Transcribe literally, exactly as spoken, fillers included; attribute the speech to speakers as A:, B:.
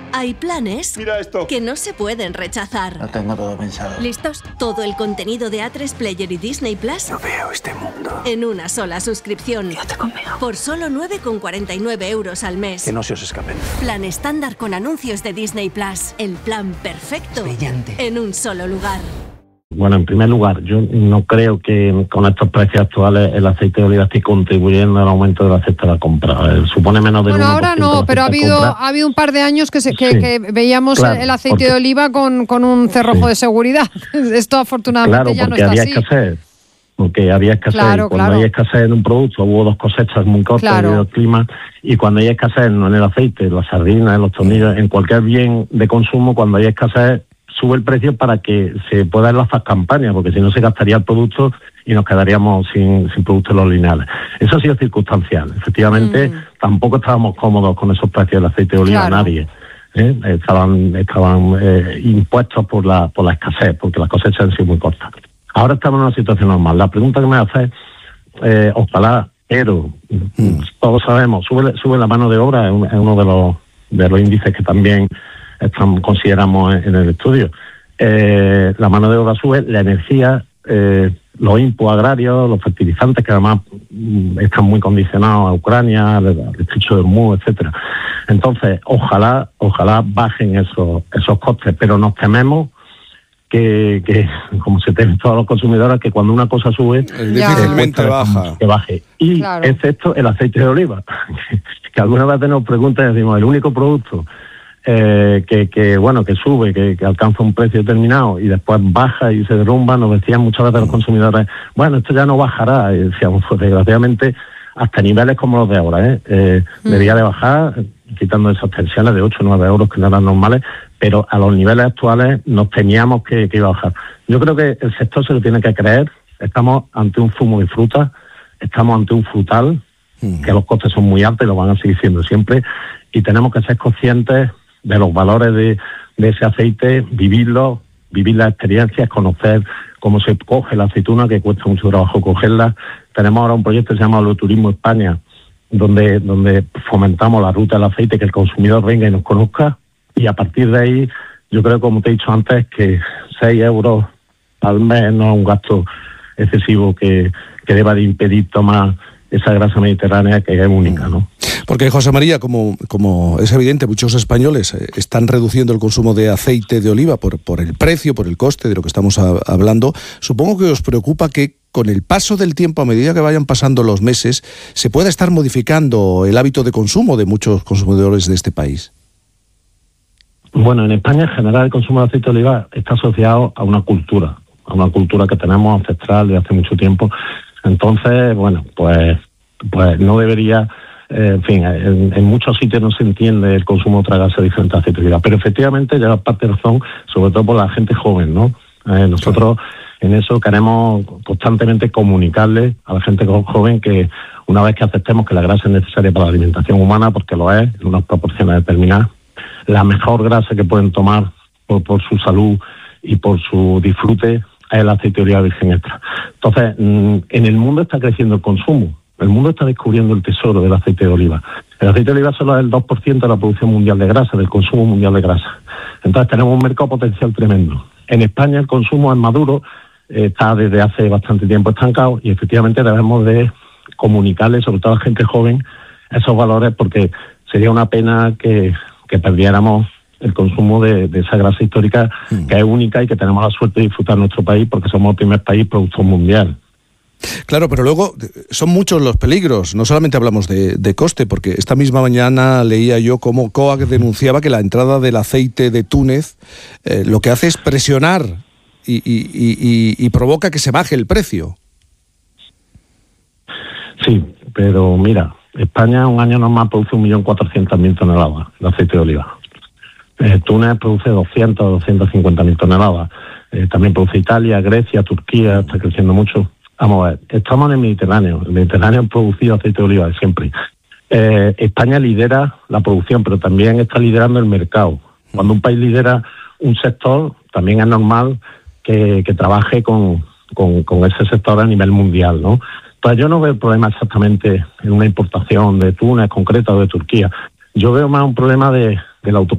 A: Hay planes
B: Mira esto.
A: que no se pueden rechazar.
C: Lo tengo todo pensado.
A: ¿Listos? Todo el contenido de A tres Player y Disney Plus
C: No veo este mundo.
A: en una sola suscripción.
C: Quédate conmigo.
A: Por solo nueve con cuarenta y nueve euros al mes.
C: Que no se os escapen.
A: Plan estándar con anuncios de Disney Plus. El plan perfecto.
C: Brillante.
A: En un solo lugar.
D: Bueno, en primer lugar, yo no creo que con estos precios actuales el aceite de oliva esté contribuyendo al aumento de la cesta de la compra. Eh, supone menos del
E: Bueno,
D: uno por ciento
E: ahora no,
D: de la
E: pero ha
D: cesta de
E: habido
D: compra.
E: ha habido un par de años que, se, que,
D: Sí,
E: que veíamos
D: claro,
E: el aceite
D: porque-
E: de oliva con, con un cerrojo
D: Sí.
E: de seguridad. Esto afortunadamente
D: Claro,
E: ya no
D: porque
E: está
D: había
E: así.
D: escasez. Porque había escasez.
E: Claro,
D: y cuando
E: claro.
D: hay escasez en un producto, hubo dos cosechas muy cortas
E: Claro.
D: debido al clima. Y cuando hay escasez en el aceite, en las sardinas, en los tornillos, en cualquier bien de consumo, cuando hay escasez, sube el precio para que se puedan lanzar campañas, porque si no se gastaría el producto y nos quedaríamos sin, sin productos en los lineales. Eso ha sido circunstancial. Efectivamente,
E: Mm.
D: tampoco estábamos cómodos con esos precios del aceite de oliva,
E: Claro.
D: nadie. ¿eh? Estaban estaban eh, impuestos por la por la escasez, porque las cosechas han sido muy cortas. Ahora estamos en una situación normal. La pregunta que me hace es, eh, ojalá, pero
F: Mm.
D: todos sabemos, sube, sube la mano de obra, es un- es uno de los de los índices que también estamos, consideramos en, en el estudio. Eh, la mano de obra sube, la energía, eh, los inputs agrarios, los fertilizantes, que además mm, están muy condicionados a Ucrania, al al estrecho de Hormuz, etcétera. Entonces, ojalá, ojalá bajen esos, esos costes, pero nos tememos que, que, como se temen todos los consumidores, que cuando una cosa sube,
F: El
E: Ya.
F: difícilmente baja.
D: que baje. Y
E: Claro.
D: excepto el aceite de oliva, que, que algunas veces nos preguntan y decimos, el único producto eh, que, que, bueno, que sube, que, que alcanza un precio determinado y después baja y se derrumba, nos decían muchas veces los consumidores, bueno, esto ya no bajará. Y decíamos, pues desgraciadamente, hasta niveles como los de ahora, ¿eh? Eh,
E: Mm.
D: Debería de bajar, quitando esas tensiones de ocho o nueve euros que no eran normales, pero a los niveles actuales nos temíamos que, que iba a bajar. Yo creo que el sector se lo tiene que creer. Estamos ante un zumo de fruta, estamos ante un frutal,
F: Mm.
D: que los costes son muy altos y lo van a seguir siendo siempre, y tenemos que ser conscientes de los valores de, de ese aceite, vivirlo, vivir las experiencias, conocer cómo se coge la aceituna, que cuesta mucho trabajo cogerla. Tenemos ahora un proyecto que se llama Oloturismo España, donde, donde fomentamos la ruta del aceite, que el consumidor venga y nos conozca, y a partir de ahí, yo creo, como te he dicho antes, que seis euros al mes no es un gasto excesivo que, que deba de impedir tomar esa grasa mediterránea que es única, ¿no?
F: Porque, José María, como, como es evidente, muchos españoles eh, están reduciendo el consumo de aceite de oliva por, por el precio, por el coste de lo que estamos a- hablando. Supongo que os preocupa que con el paso del tiempo, a medida que vayan pasando los meses, se pueda estar modificando el hábito de consumo de muchos consumidores de este país.
D: Bueno, en España en general el consumo de aceite de oliva está asociado a una cultura, a una cultura que tenemos ancestral de hace mucho tiempo. Entonces, bueno, pues, pues no debería, eh, en fin, en, en muchos sitios no se entiende el consumo de otra grasa diferente al aceite de oliva, pero efectivamente lleva parte de razón, sobre todo por la gente joven, ¿no? Eh, nosotros en eso queremos constantemente comunicarle a la gente jo- joven que una vez que aceptemos que la grasa es necesaria para la alimentación humana, porque lo es, en unas proporciones determinadas, la mejor grasa que pueden tomar por, por su salud y por su disfrute es el aceite de oliva virgen extra. Entonces, mm, en el mundo está creciendo el consumo. El mundo está descubriendo el tesoro del aceite de oliva. El aceite de oliva solo es el dos por ciento de la producción mundial de grasa, del consumo mundial de grasa. Entonces, tenemos un mercado potencial tremendo. En España el consumo es maduro, eh, está desde hace bastante tiempo estancado y efectivamente debemos de comunicarle, sobre todo a la gente joven, esos valores, porque sería una pena que, que perdiéramos el consumo de, de esa grasa histórica
F: Mm.
D: que es única y que tenemos la suerte de disfrutar en nuestro país porque somos el primer país productor mundial.
F: Claro, pero luego eh, son muchos los peligros. No solamente hablamos de, de coste, porque esta misma mañana leía yo cómo COAG denunciaba que la entrada del aceite de Túnez eh, lo que hace es presionar y, y- y- y- y provoca que se baje el precio.
D: Sí, pero mira, España un año normal produce un millón cuatrocientas mil toneladas de aceite de oliva. Eh, Túnez produce doscientas, doscientas cincuenta mil toneladas. Eh, también produce Italia, Grecia, Turquía, está creciendo mucho. Vamos a ver, estamos en el Mediterráneo. El Mediterráneo ha producido aceite de oliva de siempre. Eh, España lidera la producción, pero también está liderando el mercado. Cuando un país lidera un sector, también es normal que, que trabaje con, con, con ese sector a nivel mundial, ¿no? Entonces yo no veo el problema exactamente en una importación de Túnez concreta o de Turquía. Yo veo más un problema de, de la auto